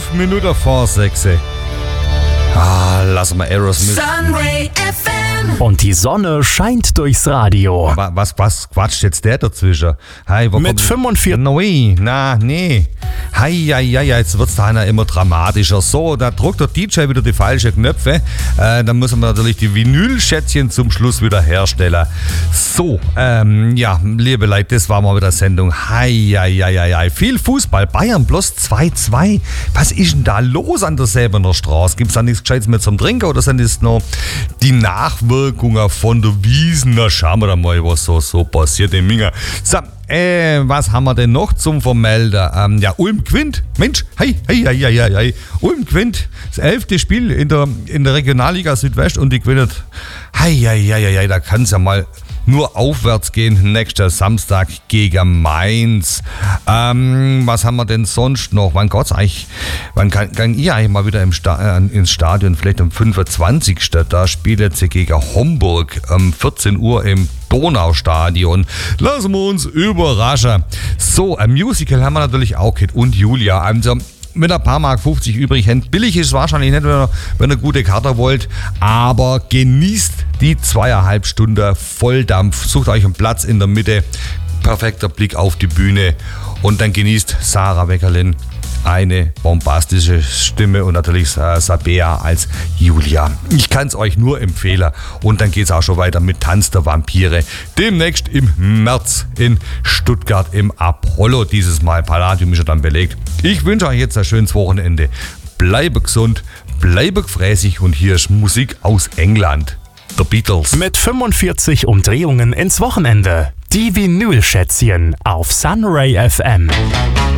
Minuten vor 6. Lassen wir Aerosmith. Sunray FM. Und die Sonne scheint durchs Radio. Was quatscht jetzt der dazwischen? Hey, Mit 45. Nee. Jetzt wird's da einer immer dramatischer. So, da druckt der DJ wieder die falschen Knöpfe. Dann müssen wir natürlich die Vinylschätzchen zum Schluss wieder herstellen. So, liebe Leute, das war mal wieder Sendung. Viel Fußball. Bayern plus 2-2. Was ist denn da los an der Säbener Straße? Gibt's da nichts Gescheites mehr zum Trinken oder sind das noch die Nachwirkungen von der Wiesn? Na, schauen wir da mal, was so passiert im Minger. So, was haben wir denn noch zum Vermelden? Ulm gewinnt. Mensch, Ulm gewinnt das 11. Spiel in der Regionalliga Südwest und die gewinnt. Da kann es ja mal nur aufwärts gehen, nächster Samstag gegen Mainz. Was haben wir denn sonst noch? Wann kann ihr eigentlich mal wieder ins Stadion? Vielleicht am 25. Da spielt sie gegen Homburg 14 Uhr im Donaustadion. Lassen wir uns überraschen. So, ein Musical haben wir natürlich auch, Kid und Julia. Also mit ein paar Mark 50 übrig. Billig ist es wahrscheinlich nicht, wenn ihr gute Karte wollt, aber genießt die 2,5 Stunden Volldampf. Sucht euch einen Platz in der Mitte. Perfekter Blick auf die Bühne. Und dann genießt Sarah Weckerlin eine bombastische Stimme und natürlich Sabea als Julia. Ich kann es euch nur empfehlen. Und dann geht es auch schon weiter mit Tanz der Vampire. Demnächst im März in Stuttgart im Apollo. Dieses Mal Palladium ist ja dann belegt. Ich wünsche euch jetzt ein schönes Wochenende. Bleibe gesund, bleibe gefräßig und hier ist Musik aus England. The Beatles. Mit 45 Umdrehungen ins Wochenende. Die Vinylschätzchen auf Sunray FM.